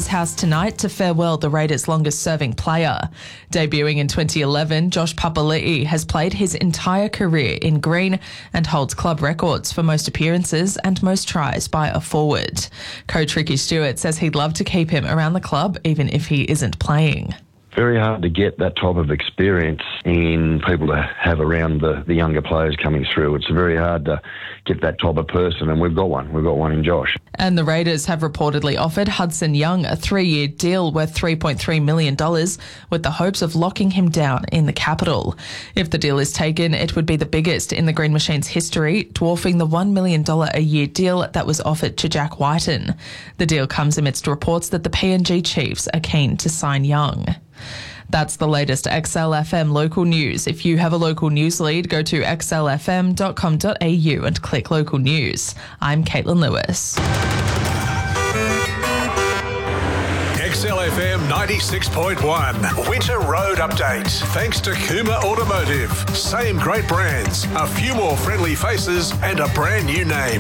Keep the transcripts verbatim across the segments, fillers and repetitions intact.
Raiders house tonight to farewell the Raiders' longest-serving player. Debuting in twenty eleven, Josh Papali'i has played his entire career in green and holds club records for most appearances and most tries by a forward. Coach Ricky Stewart says he'd love to keep him around the club even if he isn't playing. Very hard to get that type of experience in people to have around the, the younger players coming through. It's very hard to get that type of person, and we've got one. We've got one in Josh. And the Raiders have reportedly offered Hudson Young a three-year deal worth three point three million dollars with the hopes of locking him down in the capital. If the deal is taken, it would be the biggest in the Green Machine's history, dwarfing the one million dollars a year deal that was offered to Jack Whiten. The deal comes amidst reports that the P N G Chiefs are keen to sign Young. That's the latest X L F M local news. If you have a local news lead, go to x l f m dot com dot a u and click local news. I'm Caitlin Lewis. X L F M ninety-six point one Winter Road Update. Thanks to Kuma Automotive. Same great brands, a few more friendly faces and a brand new name.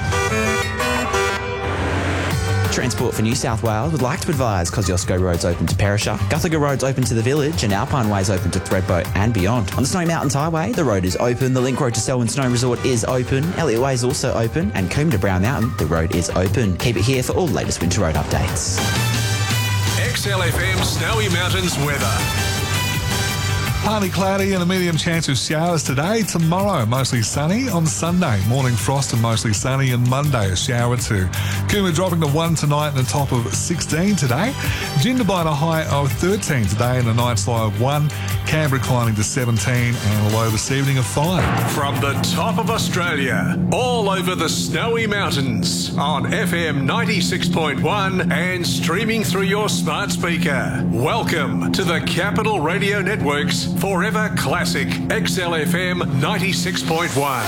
Transport for New South Wales would like to advise Kosciuszko Road's open to Perisher, Guthaga Road's open to the Village and Alpine Way's open to Thredbo and beyond. On the Snowy Mountains Highway, the road is open, the link road to Selwyn Snow Resort is open, Elliot Way is also open and Coombe to Brown Mountain, the road is open. Keep it here for all the latest winter road updates. X L F M Snowy Mountains weather. Partly cloudy and a medium chance of showers today. Tomorrow, mostly sunny. On Sunday, morning frost and mostly sunny. And Monday, a shower too. Coombe dropping to one tonight and a top of sixteen today. Jindabyne a high of thirteen today and a night's low of one. Canberra climbing to seventeen and a low this evening of five. From the top of Australia, all over the Snowy Mountains, on F M ninety-six point one and streaming through your smart speaker. Welcome to the Capital Radio Network's Forever Classic X L F M ninety-six point one.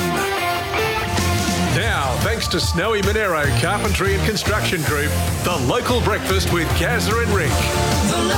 Now, thanks to Snowy Monero Carpentry and Construction Group, the local breakfast with Gazza and Rick.